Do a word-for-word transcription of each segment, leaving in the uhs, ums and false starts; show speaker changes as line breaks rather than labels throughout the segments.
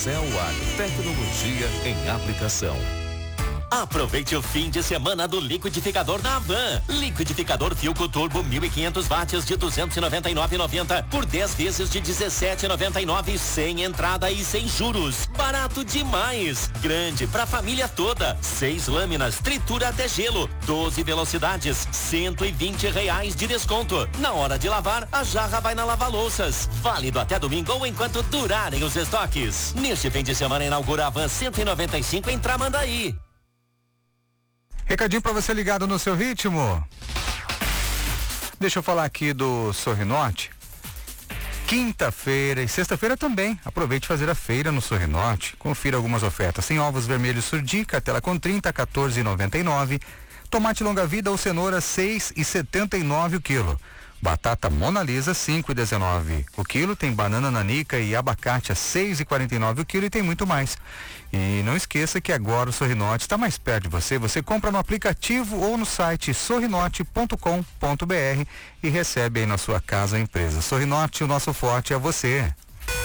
Cell A, tecnologia em aplicação.
Aproveite o fim de semana do liquidificador da Havan. Liquidificador Philco Turbo mil e quinhentos watts de duzentos e noventa e nove reais e noventa por dez vezes de dezessete reais e noventa e nove, sem entrada e sem juros. Barato demais. Grande pra família toda. Seis lâminas, tritura até gelo, doze velocidades, cento e vinte reais de desconto. Na hora de lavar, a jarra vai na lava-louças. Válido até domingo ou enquanto durarem os estoques. Neste fim de semana inaugura a Havan cento e noventa e cinco em Tramandaí.
Recadinho para você ligado no seu ritmo. Deixa eu falar aqui do Sorrinorte. Quinta-feira e sexta-feira também. Aproveite fazer a feira no Sorrinorte. Confira algumas ofertas. Sem ovos vermelhos surdi, cartela com trinta, quatorze reais e noventa e nove. Tomate longa vida ou cenoura seis reais e setenta e nove o quilo. Batata Mona Lisa cinco reais e dezenove o quilo. Tem banana nanica e abacate a seis reais e quarenta e nove o quilo e tem muito mais. E não esqueça que agora o Sorrinorte está mais perto de você. Você compra no aplicativo ou no site sorrinorte ponto com ponto br e recebe aí na sua casa ou empresa. Sorrinorte, o nosso forte é você.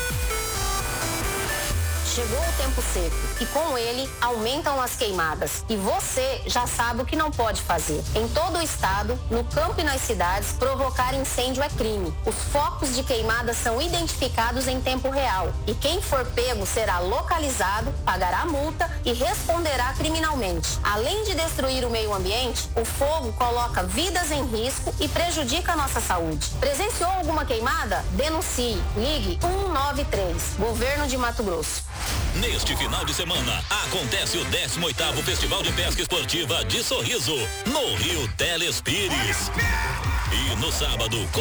Chegou o tempo seco e com ele aumentam as queimadas. E você já sabe o que não pode fazer. Em todo o estado, no campo e nas cidades, provocar incêndio é crime. Os focos de queimada são identificados em tempo real. E quem for pego será localizado, pagará multa e responderá criminalmente. Além de destruir o meio ambiente, o fogo coloca vidas em risco e prejudica a nossa saúde. Presenciou alguma queimada? Denuncie. Ligue um nove três. Governo de Mato Grosso.
Neste final de semana, acontece o décimo oitavo Festival de Pesca Esportiva de Sorriso, no Rio Telespires. E no sábado,